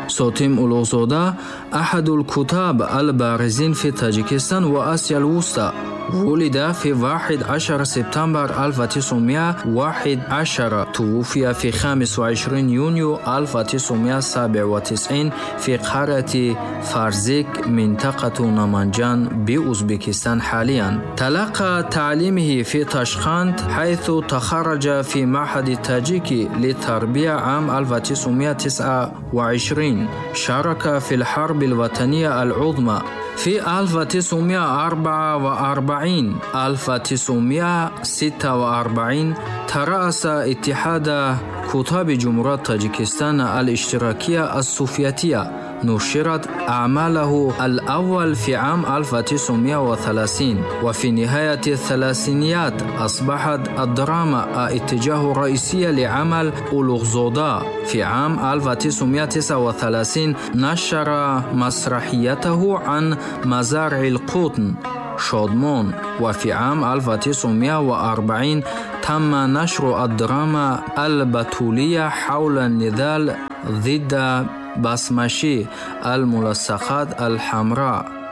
سوتيم أولوغزودا أحد الكتاب البارزين في طاجيكستان وآسيا الوسطى. ولد في 11 سبتمبر 1911. توفي في 25 يونيو 1997 في قرية فارزيك منطقة نامنجان بأوزبكستان حاليا. تلقى تعليمه في تاشقند حيث تخرج في معهد التاجيكي للتربية عام 1929. شارك في الحرب الوطنية العظمى في 1944 1946. ترأس اتحاد كتاب جمهورية طاجيكستان الاشتراكية السوفيتية. نشرت أعماله الأول في عام 1930. وفي نهاية الثلاثينيات أصبحت الدراما اتجاه رئيسي لعمل أولوغزودا. في عام 1939 نشر مسرحيته عن مزارع القطن شادمان. وفي عام 1940 تم نشر الدراما البطولية حول النضال ضد بسمشي الملصقات الحمراء.